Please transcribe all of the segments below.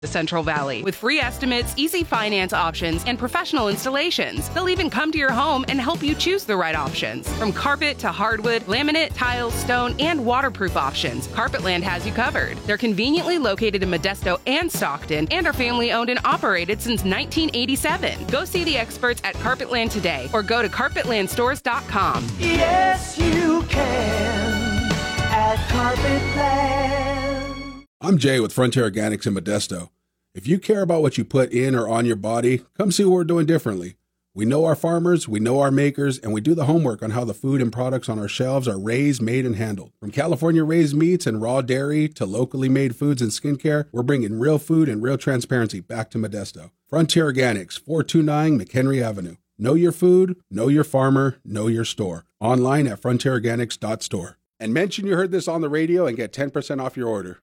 the Central Valley. With free estimates, easy finance options, and professional installations, they'll even come to your home and help you choose the right options. From carpet to hardwood, laminate, tiles, stone, and waterproof options, Carpetland has you covered. They're conveniently located in Modesto and Stockton and are family-owned and operated since 1987. Go see the experts at Carpetland today or go to carpetlandstores.com. Yes, you can at Carpetland. I'm Jay with Frontier Organics in Modesto. If you care about what you put in or on your body, come see what we're doing differently. We know our farmers, we know our makers, and we do the homework on how the food and products on our shelves are raised, made, and handled. From California-raised meats and raw dairy to locally made foods and skincare, we're bringing real food and real transparency back to Modesto. Frontier Organics, 429 McHenry Avenue. Know your food, know your farmer, know your store. Online at frontierorganics.store. And mention you heard this on the radio and get 10% off your order.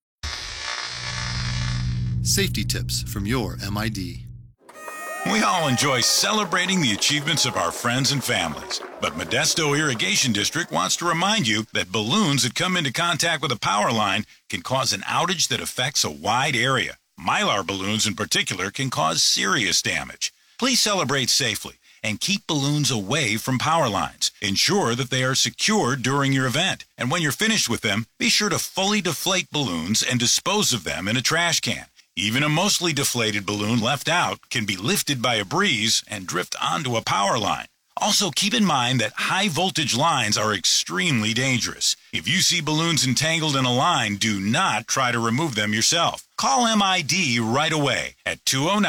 Safety tips from your MID. We all enjoy celebrating the achievements of our friends and families, but Modesto Irrigation District wants to remind you that balloons that come into contact with a power line can cause an outage that affects a wide area. Mylar balloons in particular can cause serious damage. Please celebrate safely and keep balloons away from power lines. Ensure that they are secured during your event, and when you're finished with them, be sure to fully deflate balloons and dispose of them in a trash can. Even a mostly deflated balloon left out can be lifted by a breeze and drift onto a power line. Also, keep in mind that high-voltage lines are extremely dangerous. If you see balloons entangled in a line, do not try to remove them yourself. Call MID right away at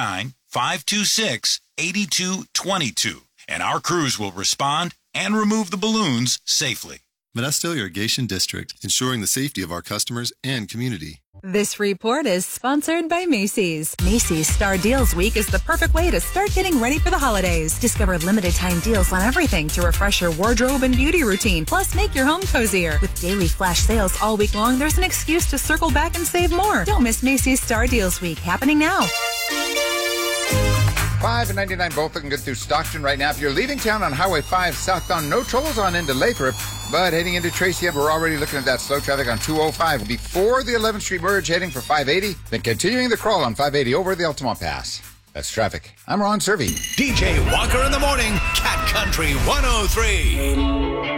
209-526-8222, and our crews will respond and remove the balloons safely. Modesto Irrigation District, ensuring the safety of our customers and community. This report is sponsored by Macy's. Macy's Star Deals Week is the perfect way to start getting ready for the holidays. Discover limited time deals on everything to refresh your wardrobe and beauty routine, plus make your home cozier. With daily flash sales all week long, there's an excuse to circle back and save more. Don't miss Macy's Star Deals Week, happening now. 5 and 99 both looking good through Stockton right now. If you're leaving town on Highway 5 southbound, no troubles on into Lathrop, but heading into Tracy, we're already looking at that slow traffic on 205 before the 11th Street merge, heading for 580, then continuing the crawl on 580 over the Altamont Pass. That's traffic. I'm Ron Servey. DJ Walker in the morning, Cat Country 103.